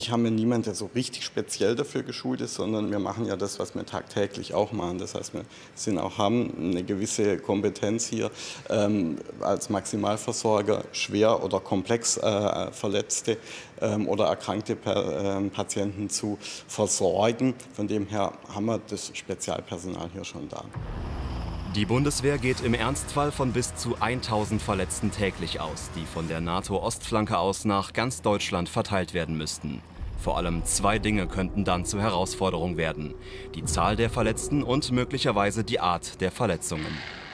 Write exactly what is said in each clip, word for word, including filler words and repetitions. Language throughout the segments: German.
Ich habe mir niemand, der so richtig speziell dafür geschult ist, sondern wir machen ja das, was wir tagtäglich auch machen. Das heißt, wir sind auch, haben eine gewisse Kompetenz hier, ähm, als Maximalversorger schwer oder komplex äh, verletzte ähm, oder erkrankte per, äh, Patienten zu versorgen. Von dem her haben wir das Spezialpersonal hier schon da. Die Bundeswehr geht im Ernstfall von bis zu tausend Verletzten täglich aus, die von der NATO-Ostflanke aus nach ganz Deutschland verteilt werden müssten. Vor allem zwei Dinge könnten dann zur Herausforderung werden: die Zahl der Verletzten und möglicherweise die Art der Verletzungen.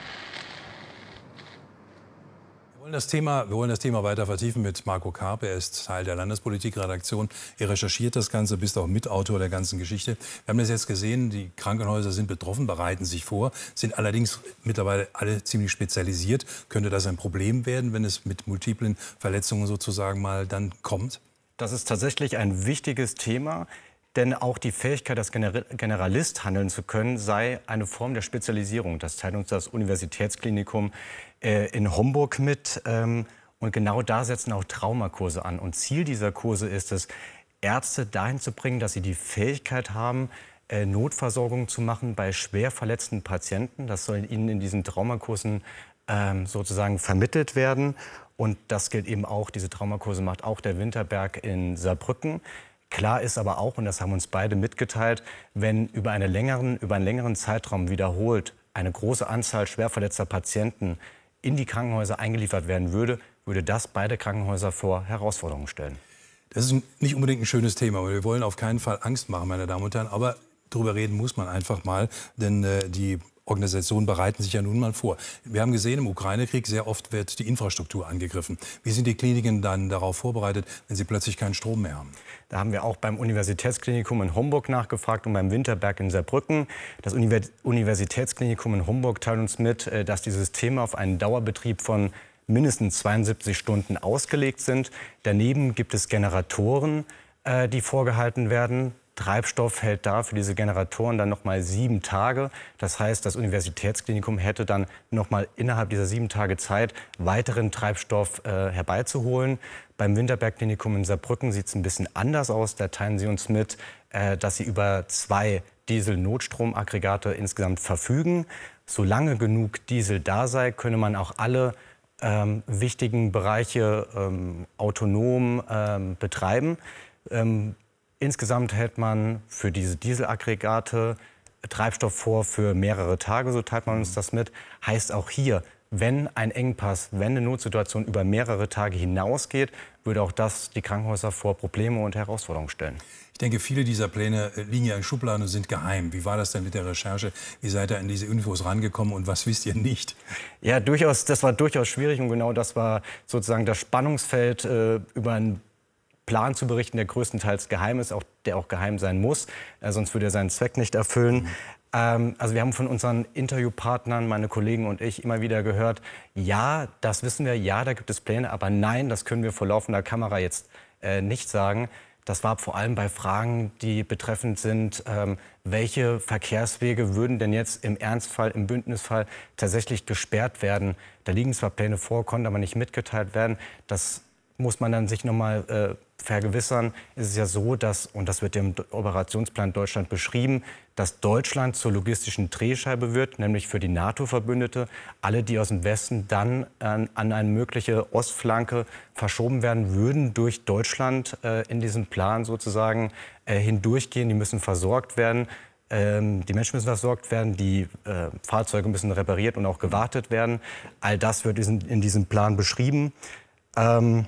Wir wollen das Thema, wir wollen das Thema weiter vertiefen mit Marco Karp. Er ist Teil der Landespolitikredaktion. Er recherchiert das Ganze, bist auch Mitautor der ganzen Geschichte. Wir haben das jetzt gesehen, die Krankenhäuser sind betroffen, bereiten sich vor, sind allerdings mittlerweile alle ziemlich spezialisiert. Könnte das ein Problem werden, wenn es mit multiplen Verletzungen sozusagen mal dann kommt? Das ist tatsächlich ein wichtiges Thema, denn auch die Fähigkeit, als Generalist handeln zu können, sei eine Form der Spezialisierung. Das teilt uns das Universitätsklinikum äh, in Homburg mit. Ähm, und genau da setzen auch Traumakurse an. Und Ziel dieser Kurse ist es, Ärzte dahin zu bringen, dass sie die Fähigkeit haben, äh, Notversorgung zu machen bei schwer verletzten Patienten. Das soll ihnen in diesen Traumakursen ähm, sozusagen vermittelt werden. Und das gilt eben auch, diese Traumakurse macht auch der Winterberg in Saarbrücken. Klar ist aber auch, und das haben uns beide mitgeteilt, wenn über, eine längeren, über einen längeren Zeitraum wiederholt eine große Anzahl schwerverletzter Patienten in die Krankenhäuser eingeliefert werden würde, würde das beide Krankenhäuser vor Herausforderungen stellen. Das ist nicht unbedingt ein schönes Thema. Wir wollen auf keinen Fall Angst machen, meine Damen und Herren. Aber darüber reden muss man einfach mal, denn äh, die Organisationen bereiten sich ja nun mal vor. Wir haben gesehen, im Ukraine-Krieg sehr oft wird die Infrastruktur angegriffen. Wie sind die Kliniken dann darauf vorbereitet, wenn sie plötzlich keinen Strom mehr haben? Da haben wir auch beim Universitätsklinikum in Homburg nachgefragt und beim Winterberg in Saarbrücken. Das Universitätsklinikum in Homburg teilt uns mit, dass die Systeme auf einen Dauerbetrieb von mindestens zweiundsiebzig Stunden ausgelegt sind. Daneben gibt es Generatoren, die vorgehalten werden. Treibstoff hält da für diese Generatoren dann noch mal sieben Tage. Das heißt, das Universitätsklinikum hätte dann noch mal innerhalb dieser sieben Tage Zeit, weiteren Treibstoff äh, herbeizuholen. Beim Winterberg-Klinikum in Saarbrücken sieht es ein bisschen anders aus. Da teilen sie uns mit, äh, dass sie über zwei Diesel-Notstromaggregate insgesamt verfügen. Solange genug Diesel da sei, könne man auch alle ähm, wichtigen Bereiche ähm, autonom ähm, betreiben. Ähm, Insgesamt hält man für diese Dieselaggregate Treibstoff vor für mehrere Tage, so teilt man uns das mit. Heißt auch hier, wenn ein Engpass, wenn eine Notsituation über mehrere Tage hinausgeht, würde auch das die Krankenhäuser vor Probleme und Herausforderungen stellen. Ich denke, viele dieser Pläne liegen ja in Schubladen und sind geheim. Wie war das denn mit der Recherche? Wie seid ihr an diese Infos rangekommen und was wisst ihr nicht? Ja, durchaus, das war durchaus schwierig und genau das war sozusagen das Spannungsfeld äh, über ein Plan zu berichten, der größtenteils geheim ist, auch, der auch geheim sein muss, äh, sonst würde er seinen Zweck nicht erfüllen. Mhm. Ähm, also wir haben von unseren Interviewpartnern, meine Kollegen und ich, immer wieder gehört, ja, das wissen wir, ja, da gibt es Pläne, aber nein, das können wir vor laufender Kamera jetzt äh, nicht sagen. Das war vor allem bei Fragen, die betreffend sind, ähm, welche Verkehrswege würden denn jetzt im Ernstfall, im Bündnisfall tatsächlich gesperrt werden. Da liegen zwar Pläne vor, konnten aber nicht mitgeteilt werden. Das muss man dann sich noch mal äh, vergewissern. Es ist ja so, dass, und das wird im Operationsplan Deutschland beschrieben, dass Deutschland zur logistischen Drehscheibe wird, nämlich für die NATO-Verbündete. Alle, die aus dem Westen dann an, an eine mögliche Ostflanke verschoben werden, würden durch Deutschland äh, in diesem Plan sozusagen äh, hindurchgehen. Die müssen versorgt werden. Ähm, die Menschen müssen versorgt werden, die äh, Fahrzeuge müssen repariert und auch gewartet werden. All das wird in, in diesem Plan beschrieben. Ähm,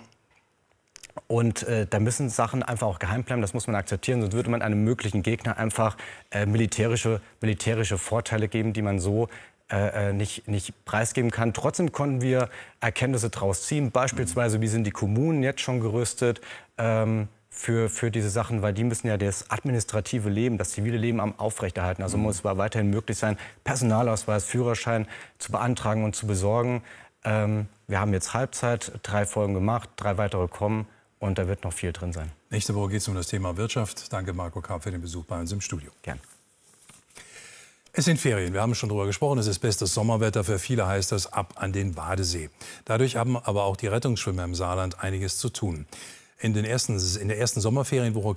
Und äh, da müssen Sachen einfach auch geheim bleiben, das muss man akzeptieren, sonst würde man einem möglichen Gegner einfach äh, militärische, militärische Vorteile geben, die man so äh, nicht, nicht preisgeben kann. Trotzdem konnten wir Erkenntnisse daraus ziehen, beispielsweise wie sind die Kommunen jetzt schon gerüstet ähm, für, für diese Sachen, weil die müssen ja das administrative Leben, das zivile Leben am aufrechterhalten. Also muss es weiterhin möglich sein, Personalausweis, Führerschein zu beantragen und zu besorgen. Ähm, wir haben jetzt Halbzeit, drei Folgen gemacht, drei weitere kommen. Und da wird noch viel drin sein. Nächste Woche geht es um das Thema Wirtschaft. Danke, Marco Karp, für den Besuch bei uns im Studio. Gern. Es sind Ferien, wir haben schon darüber gesprochen. Es ist bestes Sommerwetter. Für viele heißt das ab an den Badesee. Dadurch haben aber auch die Rettungsschwimmer im Saarland einiges zu tun. In, den ersten, in der ersten Sommerferienwoche